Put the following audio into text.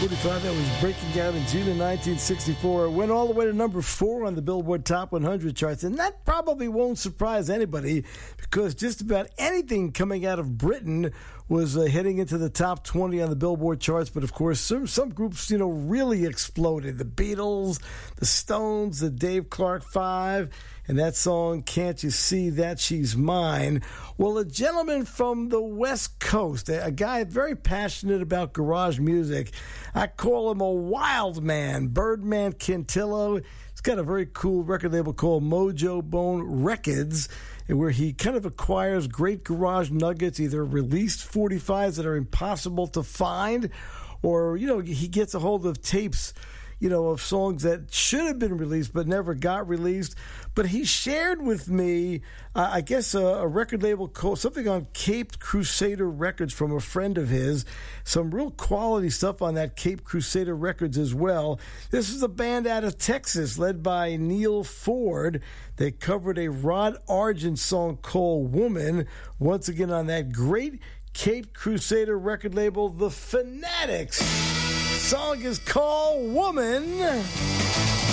45 that was breaking out in June of 1964. It went all the way to number 4 on the Billboard Top 100 charts. And that probably won't surprise anybody because just about anything coming out of Britain was heading into the top 20 on the Billboard charts. But, of course, some groups, really exploded. The Beatles, the Stones, the Dave Clark Five, and that song, Can't You See That She's Mine? Well, a gentleman from the West Coast, a guy very passionate about garage music. I call him a wild man, Birdman Cantillo. He's got a very cool record label called Mojo Bone Records, where he kind of acquires great garage nuggets, either released 45s that are impossible to find, or, he gets a hold of tapes, of songs that should have been released but never got released. But he shared with me, I guess, a record label called something on Cape Crusader Records from a friend of his. Some real quality stuff on that Cape Crusader Records as well. This is a band out of Texas led by Neil Ford. They covered a Rod Argent song called Woman, once again on that great Cape Crusader record label, The Fanatics. Song is called Woman.